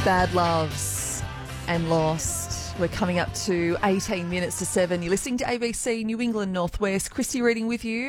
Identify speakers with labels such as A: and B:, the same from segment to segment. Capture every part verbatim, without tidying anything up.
A: Bad Loves and Lost. We're coming up to eighteen minutes to seven. You're listening to A B C New England Northwest. Christy reading with you.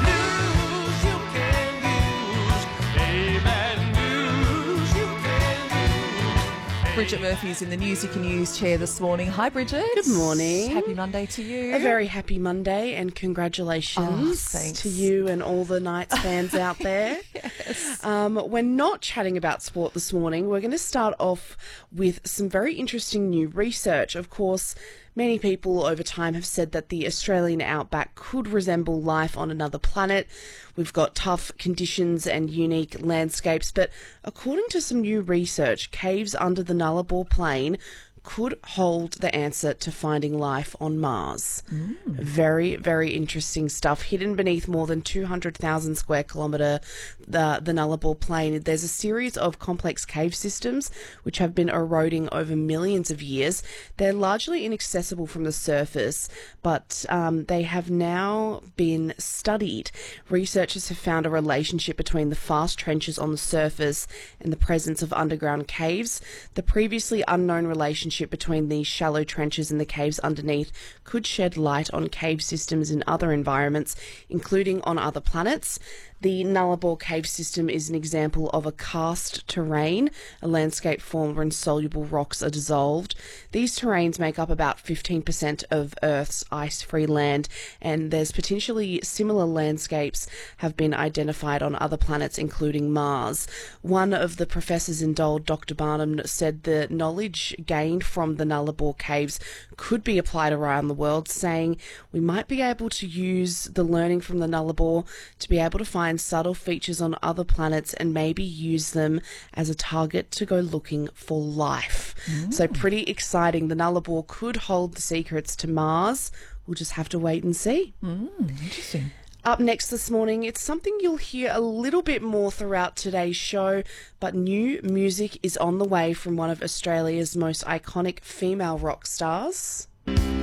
A: Bridget Murphy's in the News You Can Use chair this morning. Hi, Bridget.
B: Good morning.
A: Happy Monday to you.
B: A very happy Monday and congratulations
A: oh,
B: to you and all the Knights fans out there.
A: Yes.
B: Um, we're not chatting about sport this morning. We're going to start off with some very interesting new research. Of course, many people over time have said that the Australian outback could resemble life on another planet. We've got tough conditions and unique landscapes, but according to some new research, caves under the Nullarbor Plain could hold the answer to finding life on Mars. Mm. Very, very interesting stuff. Hidden beneath more than two hundred thousand square kilometre, the, the Nullarbor Plain, there's a series of complex cave systems which have been eroding over millions of years. They're largely inaccessible from the surface, but um, they have now been studied. Researchers have found a relationship between the fast trenches on the surface and the presence of underground caves. The previously unknown relationship between these shallow trenches and the caves underneath could shed light on cave systems in other environments, including on other planets. The Nullarbor cave system is an example of a karst terrain, a landscape formed when soluble rocks are dissolved. These terrains make up about fifteen percent of Earth's ice-free land, and there's potentially similar landscapes have been identified on other planets, including Mars. One of the professors in Dole, Doctor Barnum, said the knowledge gained from the Nullarbor caves could be applied around the world, saying we might be able to use the learning from the Nullarbor to be able to find subtle features on other planets and maybe use them as a target to go looking for life. Mm. So pretty exciting. The Nullarbor could hold the secrets to Mars. We'll just have to wait and see.
A: Mm, interesting.
B: Up next this morning, it's something you'll hear a little bit more throughout today's show, but new music is on the way from one of Australia's most iconic female rock stars.